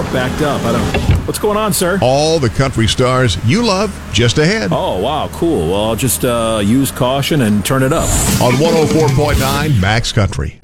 backed up. I don't. What's going on, sir? All the country stars you love just ahead Oh, wow, cool. Well, I'll just use caution and turn it up. on 104.9 Max Country.